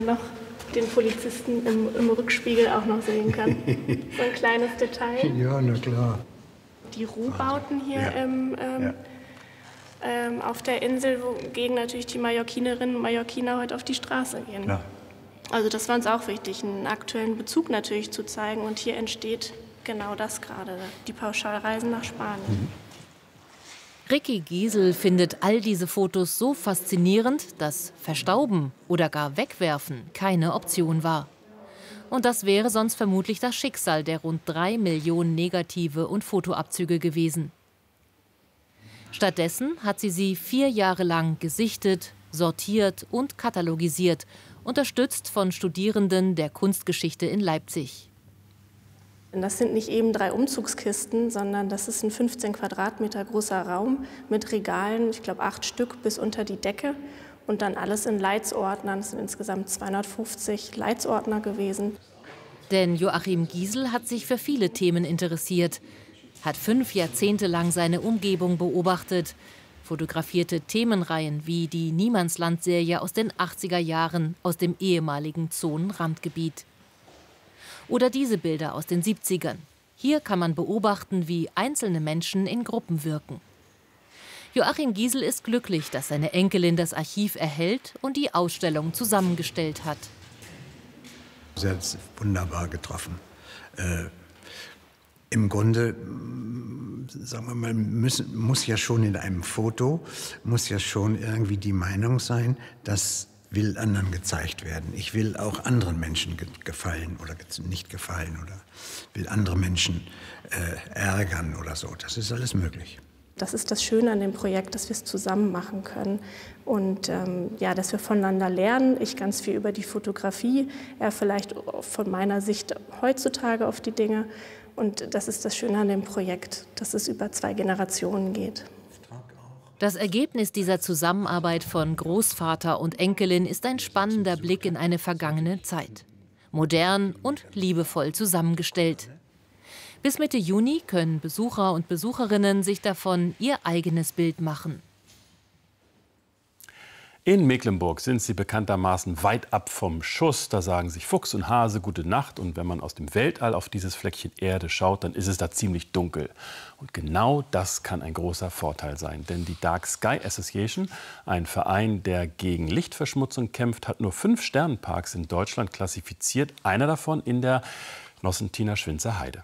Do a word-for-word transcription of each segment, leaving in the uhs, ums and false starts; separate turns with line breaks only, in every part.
Noch den Polizisten im, im Rückspiegel auch noch sehen kann. So ein kleines Detail.
Ja, na klar.
Die Ruhbauten hier
Ja.
im, ähm,
Ja.
ähm, auf der Insel, wogegen natürlich die Mallorquinerinnen und Mallorquiner heute auf die Straße gehen.
Klar.
Also das war uns auch wichtig, einen aktuellen Bezug natürlich zu zeigen. Und hier entsteht genau das gerade, die Pauschalreisen nach Spanien.
Mhm.
Ricky Giesel findet all diese Fotos so faszinierend, dass Verstauben oder gar Wegwerfen keine Option war. Und das wäre sonst vermutlich das Schicksal der rund drei Millionen Negative und Fotoabzüge gewesen. Stattdessen hat sie sie vier Jahre lang gesichtet, sortiert und katalogisiert, unterstützt von Studierenden der Kunstgeschichte in Leipzig.
Das sind nicht eben drei Umzugskisten, sondern das ist ein fünfzehn Quadratmeter großer Raum mit Regalen, ich glaube acht Stück bis unter die Decke und dann alles in Leitsordnern. Es sind insgesamt zweihundertfünfzig Leitsordner gewesen.
Denn Joachim Giesel hat sich für viele Themen interessiert, hat fünf Jahrzehnte lang seine Umgebung beobachtet, fotografierte Themenreihen wie die Niemandsland-Serie aus den achtziger Jahren aus dem ehemaligen Zonenrandgebiet. Oder diese Bilder aus den siebzigern. Hier kann man beobachten, wie einzelne Menschen in Gruppen wirken. Joachim Giesel ist glücklich, dass seine Enkelin das Archiv erhält und die Ausstellung zusammengestellt hat.
Sie hat es wunderbar getroffen. Äh, Im Grunde, sagen wir mal, müssen, muss ja schon in einem Foto, muss ja schon irgendwie die Meinung sein, dass will anderen gezeigt werden. Ich will auch anderen Menschen ge gefallen oder ge nicht gefallen oder will andere Menschen äh, ärgern oder so. Das ist alles möglich.
Das ist das Schöne an dem Projekt, dass wir es zusammen machen können und ähm, ja, dass wir voneinander lernen. Ich ganz viel über die Fotografie, er vielleicht von meiner Sicht heutzutage auf die Dinge. Und das ist das Schöne an dem Projekt, dass es über zwei Generationen geht.
Das Ergebnis dieser Zusammenarbeit von Großvater und Enkelin ist ein spannender Blick in eine vergangene Zeit. Modern und liebevoll zusammengestellt. Bis Mitte Juni können Besucher und Besucherinnen sich davon ihr eigenes Bild machen.
In Mecklenburg sind sie bekanntermaßen weit ab vom Schuss. Da sagen sich Fuchs und Hase gute Nacht. Und wenn man aus dem Weltall auf dieses Fleckchen Erde schaut, dann ist es da ziemlich dunkel. Und genau das kann ein großer Vorteil sein. Denn die Dark Sky Association, ein Verein, der gegen Lichtverschmutzung kämpft, hat nur fünf Sternenparks in Deutschland klassifiziert. Einer davon in der Nossentiner-Schwinzer Heide.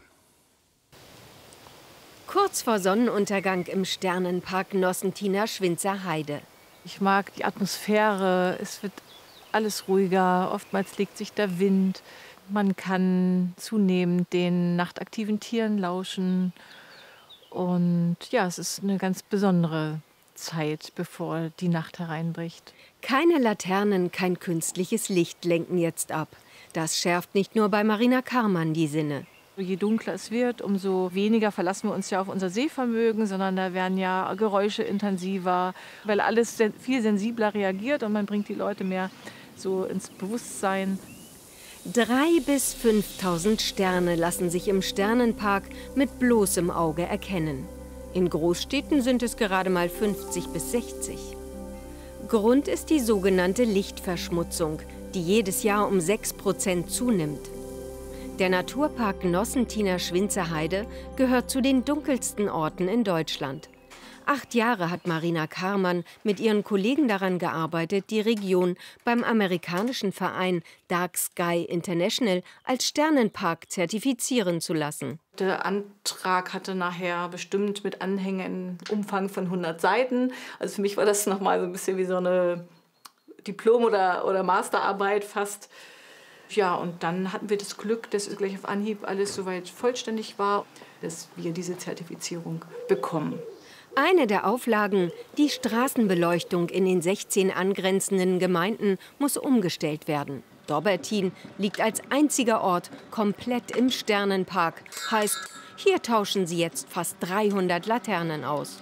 Kurz vor Sonnenuntergang im Sternenpark Nossentiner-Schwinzer Heide.
Ich mag die Atmosphäre, es wird alles ruhiger, oftmals legt sich der Wind. Man kann zunehmend den nachtaktiven Tieren lauschen. Und ja, es ist eine ganz besondere Zeit, bevor die Nacht hereinbricht.
Keine Laternen, kein künstliches Licht lenken jetzt ab. Das schärft nicht nur bei Marina Karmann die Sinne.
Je dunkler es wird, umso weniger verlassen wir uns ja auf unser Sehvermögen, sondern da werden ja Geräusche intensiver, weil alles viel sensibler reagiert und man bringt die Leute mehr so ins Bewusstsein.
Drei bis fünftausend Sterne lassen sich im Sternenpark mit bloßem Auge erkennen. In Großstädten sind es gerade mal fünfzig bis sechzig. Grund ist die sogenannte Lichtverschmutzung, die jedes Jahr um sechs Prozent zunimmt. Der Naturpark Nossentiner-Schwinzer Heide gehört zu den dunkelsten Orten in Deutschland. Acht Jahre hat Marina Karmann mit ihren Kollegen daran gearbeitet, die Region beim amerikanischen Verein Dark Sky International als Sternenpark zertifizieren zu lassen.
Der Antrag hatte nachher bestimmt mit Anhängen einen Umfang von hundert Seiten. Also für mich war das nochmal so ein bisschen wie so eine Diplom- oder, oder Masterarbeit fast. Ja, und dann hatten wir das Glück, dass gleich auf Anhieb alles soweit vollständig war, dass wir diese Zertifizierung bekommen.
Eine der Auflagen, die Straßenbeleuchtung in den sechzehn angrenzenden Gemeinden muss umgestellt werden. Dobbertin liegt als einziger Ort komplett im Sternenpark. Heißt, hier tauschen sie jetzt fast dreihundert Laternen aus.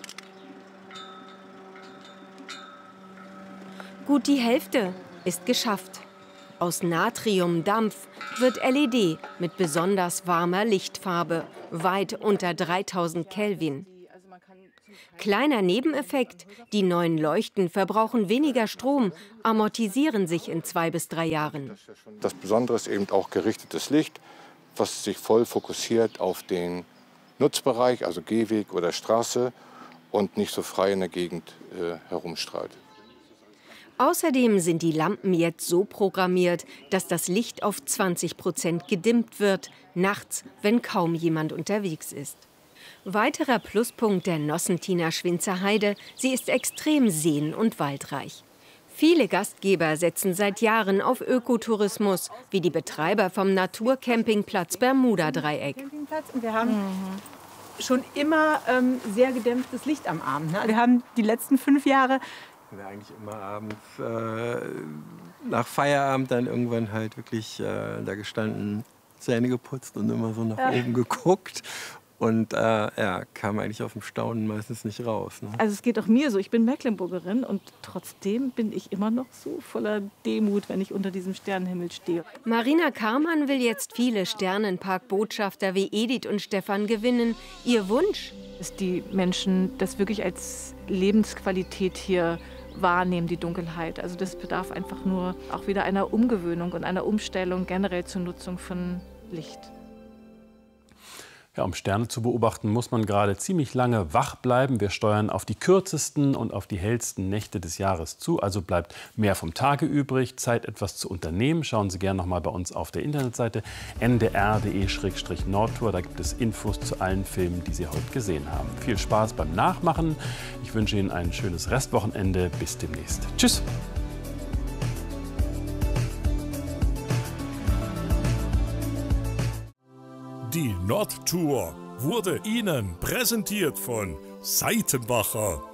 Gut die Hälfte ist geschafft. Aus Natriumdampf wird L E D mit besonders warmer Lichtfarbe, weit unter dreitausend Kelvin. Kleiner Nebeneffekt, die neuen Leuchten verbrauchen weniger Strom, amortisieren sich in zwei bis drei Jahren.
Das Besondere ist eben auch gerichtetes Licht, was sich voll fokussiert auf den Nutzbereich, also Gehweg oder Straße, und nicht so frei in der Gegend äh, herumstrahlt.
Außerdem sind die Lampen jetzt so programmiert, dass das Licht auf zwanzig Prozent gedimmt wird, nachts, wenn kaum jemand unterwegs ist. Weiterer Pluspunkt der Nossentiner Schwinzer Heide, sie ist extrem seen- und waldreich. Viele Gastgeber setzen seit Jahren auf Ökotourismus, wie die Betreiber vom Naturcampingplatz Bermuda-Dreieck.
Wir haben mhm. schon immer ähm, sehr gedämpftes Licht am Abend. Ne? Wir haben die letzten fünf Jahre
wir eigentlich immer abends äh, nach Feierabend dann irgendwann halt wirklich äh, da gestanden, Zähne geputzt und immer so nach ja. oben geguckt. Und äh, ja, kam eigentlich aus dem Staunen meistens nicht raus. Ne?
Also es geht auch mir so, ich bin Mecklenburgerin und trotzdem bin ich immer noch so voller Demut, wenn ich unter diesem Sternenhimmel stehe.
Marina Karmann will jetzt viele Sternenpark-Botschafter wie Edith und Stefan gewinnen. Ihr Wunsch?
Dass die Menschen das wirklich als Lebensqualität hier wahrnehmen, die Dunkelheit. Also das bedarf einfach nur auch wieder einer Umgewöhnung und einer Umstellung generell zur Nutzung von Licht.
Ja, um Sterne zu beobachten, muss man gerade ziemlich lange wach bleiben. Wir steuern auf die kürzesten und auf die hellsten Nächte des Jahres zu. Also bleibt mehr vom Tage übrig. Zeit, etwas zu unternehmen. Schauen Sie gerne noch mal bei uns auf der Internetseite n d r punkt d e slash nordtour. Da gibt es Infos zu allen Filmen, die Sie heute gesehen haben. Viel Spaß beim Nachmachen. Ich wünsche Ihnen ein schönes Restwochenende. Bis demnächst. Tschüss.
Die Nordtour wurde Ihnen präsentiert von Seitenbacher.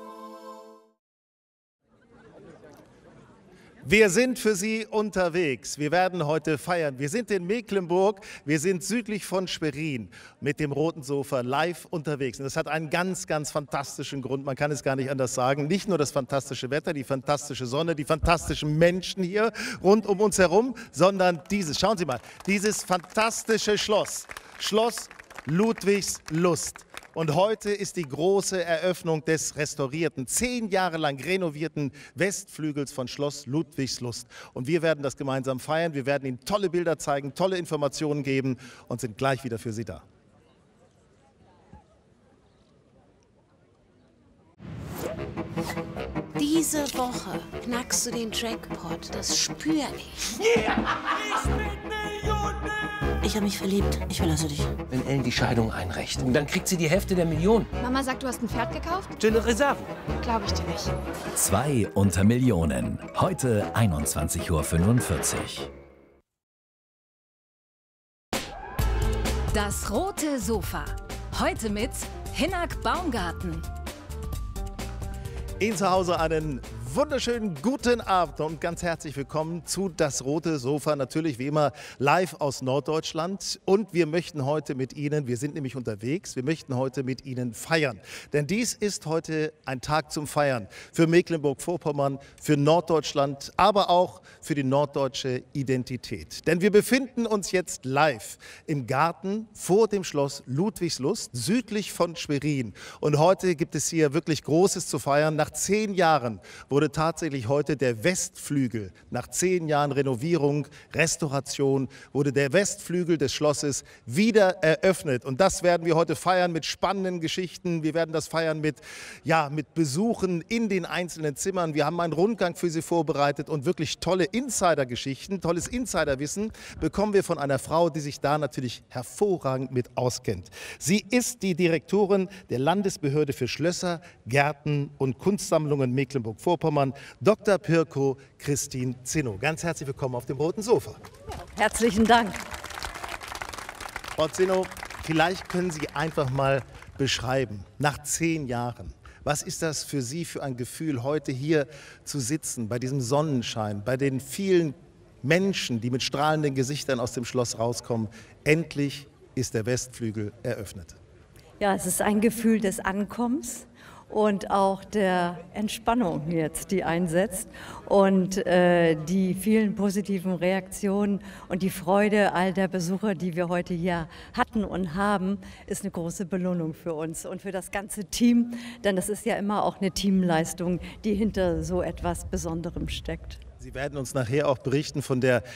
Wir sind für Sie unterwegs. Wir werden heute feiern. Wir sind in Mecklenburg. Wir sind südlich von Schwerin mit dem Roten Sofa live unterwegs. Und das hat einen ganz, ganz fantastischen Grund. Man kann es gar nicht anders sagen. Nicht nur das fantastische Wetter, die fantastische Sonne, die fantastischen Menschen hier rund um uns herum, sondern dieses, schauen Sie mal, dieses fantastische Schloss. Schloss Ludwigslust. Und heute ist die große Eröffnung des restaurierten, zehn Jahre lang renovierten Westflügels von Schloss Ludwigslust. Und wir werden das gemeinsam feiern. Wir werden Ihnen tolle Bilder zeigen, tolle Informationen geben und sind gleich wieder für Sie da.
Diese Woche knackst du den Jackpot, das spüre ich.
Yeah! Ich bin Millionär!
Ich habe mich verliebt, ich verlasse dich.
Wenn Ellen die Scheidung einreicht, dann kriegt sie die Hälfte der Million.
Mama sagt, du hast ein Pferd gekauft?
Gene Reserve.
Glaube ich dir nicht.
Zwei unter Millionen. Heute einundzwanzig Uhr fünfundvierzig.
Das rote Sofa. Heute mit Hinnerk Baumgarten.
Ihnen zu Hause einen wunderschönen guten Abend und ganz herzlich willkommen zu Das Rote Sofa, natürlich wie immer live aus Norddeutschland. Und wir möchten heute mit Ihnen, wir sind nämlich unterwegs, wir möchten heute mit Ihnen feiern. Denn dies ist heute ein Tag zum Feiern für Mecklenburg-Vorpommern, für Norddeutschland, aber auch für die norddeutsche Identität. Denn wir befinden uns jetzt live im Garten vor dem Schloss Ludwigslust, südlich von Schwerin. Und heute gibt es hier wirklich Großes zu feiern. Nach zehn Jahren wurde tatsächlich heute der Westflügel, nach zehn Jahren Renovierung, Restauration, wurde der Westflügel des Schlosses wieder eröffnet. Und das werden wir heute feiern mit spannenden Geschichten. Wir werden das feiern mit, ja, mit Besuchen in den einzelnen Zimmern. Wir haben einen Rundgang für Sie vorbereitet und wirklich tolle Insider-Geschichten, tolles Insiderwissen bekommen wir von einer Frau, die sich da natürlich hervorragend mit auskennt. Sie ist die Direktorin der Landesbehörde für Schlösser, Gärten und Kunstsammlungen Mecklenburg-Vorpommern, Doktor Pirko Christine Zinno. Ganz herzlich willkommen auf dem Roten Sofa.
Herzlichen Dank.
Frau Zinno, vielleicht können Sie einfach mal beschreiben, nach zehn Jahren, was ist das für Sie für ein Gefühl, heute hier zu sitzen, bei diesem Sonnenschein, bei den vielen Menschen, die mit strahlenden Gesichtern aus dem Schloss rauskommen. Endlich ist der Westflügel eröffnet.
Ja, es ist ein Gefühl des Ankommens und auch der Entspannung jetzt, die einsetzt und äh, die vielen positiven Reaktionen und die Freude all der Besucher, die wir heute hier hatten und haben, ist eine große Belohnung für uns und für das ganze Team, denn das ist ja immer auch eine Teamleistung, die hinter so etwas Besonderem steckt.
Sie werden uns nachher auch berichten von der